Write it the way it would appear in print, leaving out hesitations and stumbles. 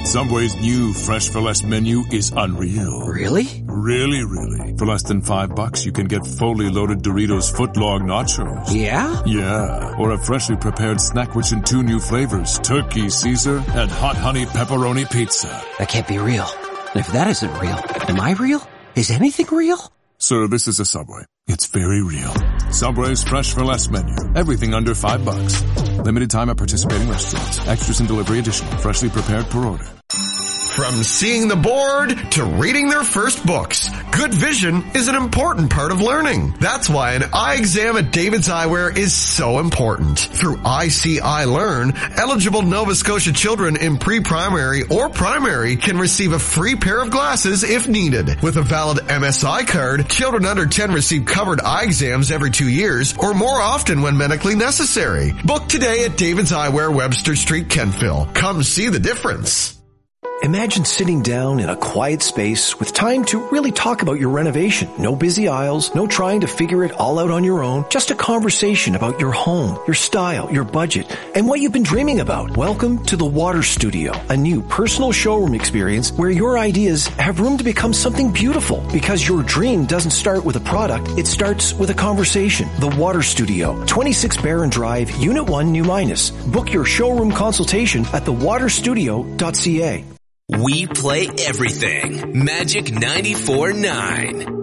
Subway's new Fresh for Less menu is unreal. Really? Really, really. For less than $5, you can get fully loaded Doritos footlong nachos. Yeah? Yeah. Or a freshly prepared snack witch in 2 new flavors, Turkey Caesar and Hot Honey Pepperoni Pizza. That can't be real. And if that isn't real, am I real? Is anything real? Sir, this is a Subway. It's very real. Subway's Fresh for Less menu. Everything under $5. Limited time at participating restaurants. Extras and delivery additional. Freshly prepared per order. From seeing the board to reading their first books, good vision is an important part of learning. That's why an eye exam at David's Eyewear is so important. Through ICI Learn, eligible Nova Scotia children in pre-primary or primary can receive a free pair of glasses if needed. With a valid MSI card, children under 10 receive covered eye exams every 2 years or more often when medically necessary. Book today at David's Eyewear, Webster Street, Kentville. Come see the difference. Imagine sitting down in a quiet space with time to really talk about your renovation. No busy aisles, no trying to figure it all out on your own. Just a conversation about your home, your style, your budget, and what you've been dreaming about. Welcome to the Water Studio, a new personal showroom experience where your ideas have room to become something beautiful. Because your dream doesn't start with a product, it starts with a conversation. The Water Studio, 26 Barron Drive, Unit 1, New Minas. Book your showroom consultation at thewaterstudio.ca. We play everything. Magic 94.9.